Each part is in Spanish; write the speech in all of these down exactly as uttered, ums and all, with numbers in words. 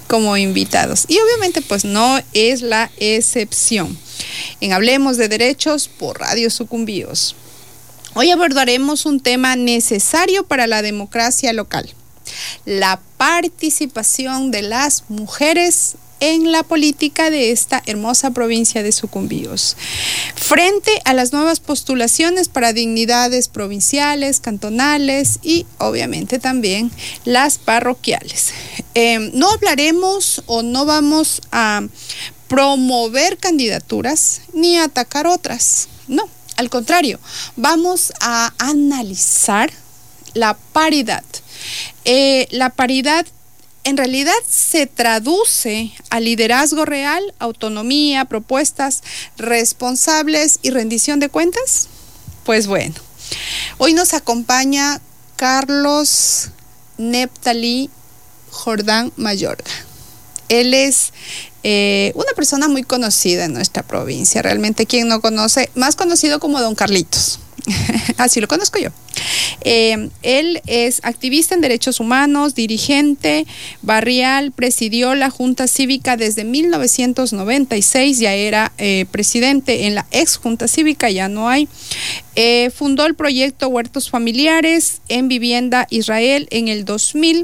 como invitados. Y obviamente pues no es la excepción. En Hablemos de Derechos por Radio Sucumbíos. Hoy abordaremos un tema necesario para la democracia local: la participación de las mujeres en la política de esta hermosa provincia de Sucumbíos, frente a las nuevas postulaciones para dignidades provinciales, cantonales y obviamente también las parroquiales. Eh, no hablaremos o no vamos a promover candidaturas ni a atacar otras, no, al contrario, vamos a analizar la paridad. Eh, la paridad en realidad se traduce a liderazgo real, autonomía, propuestas responsables y rendición de cuentas. Pues bueno, hoy nos acompaña Carlos Neptalí Jordán Mayorga. Él es eh, una persona muy conocida en nuestra provincia. Realmente, quien no conoce, más conocido como Don Carlitos. Así lo conozco yo. Eh, él es activista en derechos humanos, dirigente barrial, presidió la Junta Cívica desde mil novecientos noventa y seis, ya era eh, presidente en la ex Junta Cívica, ya no hay. Eh, fundó el proyecto Huertos Familiares en Vivienda Israel en el dos mil.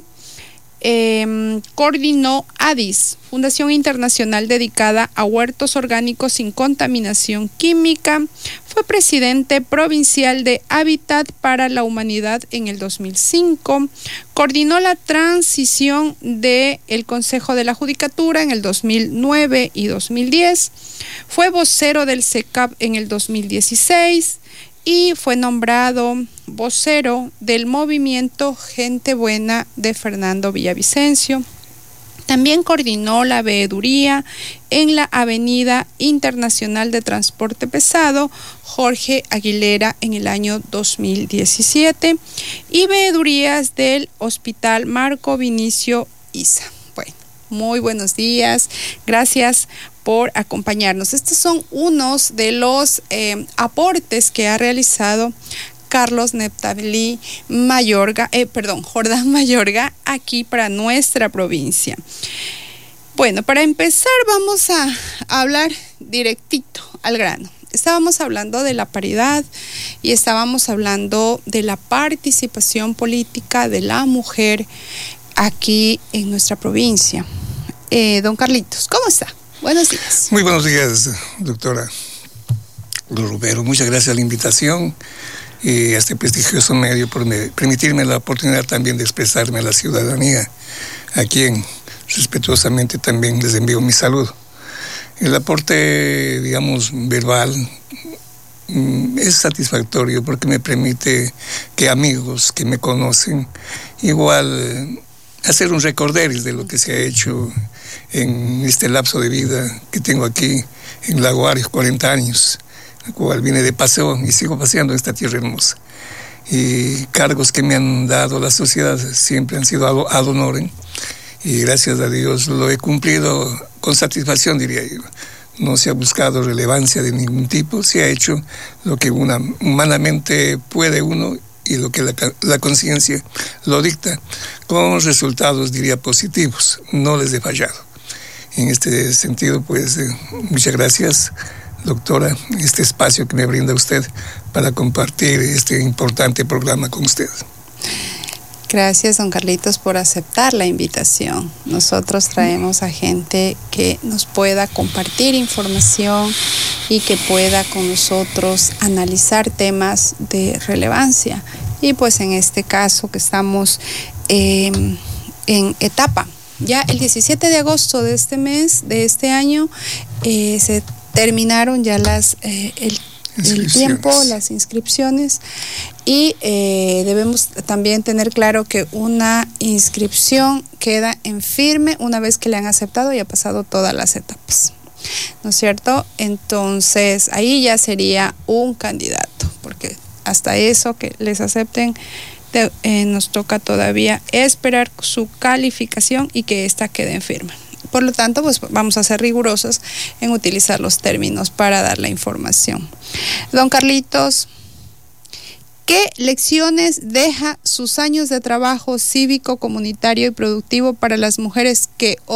Eh, coordinó A D I S, Fundación Internacional dedicada a huertos orgánicos sin contaminación química. Fue presidente provincial de Hábitat para la Humanidad en el dos mil cinco. Coordinó la transición del Consejo de la Judicatura en el dos mil nueve y dos mil diez. Fue vocero del C E C A P en el dos mil dieciséis. Y fue nombrado vocero del movimiento Gente Buena de Fernando Villavicencio. También coordinó la veeduría en la Avenida Internacional de Transporte Pesado Jorge Aguilera en el año dos mil diecisiete y veedurías del Hospital Marco Vinicio Isa. Bueno, muy buenos días. Gracias por acompañarnos. Estos son unos de los eh, aportes que ha realizado Carlos Neptalí Mayorga, eh, perdón, Jordán Mayorga, aquí para nuestra provincia. Bueno, para empezar vamos a, a hablar directito al grano. Estábamos hablando de la paridad y estábamos hablando de la participación política de la mujer aquí en nuestra provincia. Eh, don Carlitos, ¿cómo está? Buenos días. Muy buenos días, doctora Rubero. Muchas gracias a la invitación y a este prestigioso medio por me, permitirme la oportunidad también de expresarme a la ciudadanía, a quien respetuosamente también les envío mi saludo. El aporte, digamos, verbal es satisfactorio porque me permite que amigos que me conocen igual hacer un recorderis de lo que se ha hecho en este lapso de vida que tengo aquí en Lago Arios, cuarenta años, el cual vine de paseo y sigo paseando en esta tierra hermosa. Y cargos que me han dado la sociedad siempre han sido ad, ad honorem, y gracias a Dios lo he cumplido con satisfacción, diría yo. No se ha buscado relevancia de ningún tipo, se ha hecho lo que una, humanamente puede uno y lo que la, la conciencia lo dicta, con resultados, diría, positivos. No les he fallado. En este sentido, pues, eh, muchas gracias, doctora, este espacio que me brinda usted para compartir este importante programa con usted. Gracias, don Carlitos, por aceptar la invitación. Nosotros traemos a gente que nos pueda compartir información y que pueda con nosotros analizar temas de relevancia. Y pues en este caso que estamos eh, en etapa, ya el diecisiete de agosto de este mes, de este año, eh, se terminaron ya las eh, el el tiempo, las inscripciones, y eh, debemos también tener claro que una inscripción queda en firme una vez que le han aceptado y ha pasado todas las etapas, ¿no es cierto? Entonces ahí ya sería un candidato, porque hasta eso que les acepten te, eh, nos toca todavía esperar su calificación y que ésta quede en firme. Por lo tanto, pues vamos a ser rigurosos en utilizar los términos para dar la información. Don Carlitos, ¿qué lecciones deja sus años de trabajo cívico, comunitario y productivo para las mujeres que